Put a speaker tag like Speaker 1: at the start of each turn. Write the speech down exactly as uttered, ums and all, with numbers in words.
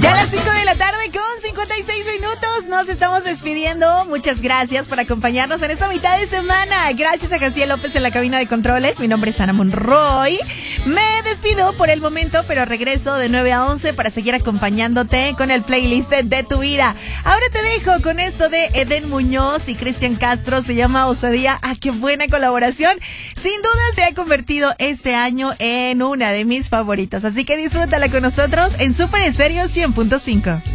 Speaker 1: Ya a las cinco de la tarde con cincuenta y seis minutos nos estamos despidiendo. Muchas gracias por acompañarnos en esta mitad de semana. Gracias a Jaciel López en la cabina de controles. Mi nombre es Ana Monroy. Me despido por el momento, pero regreso de nueve a once para seguir acompañándote con el playlist de, de tu vida. Ahora te dejo con esto de Eden Muñoz y Cristian Castro. Se llama Osadía. ¡Ah, qué buena colaboración! Sin duda se ha convertido este año en una de mis favoritas. Así que disfrútala con nosotros en Super Estéreo cien punto cinco.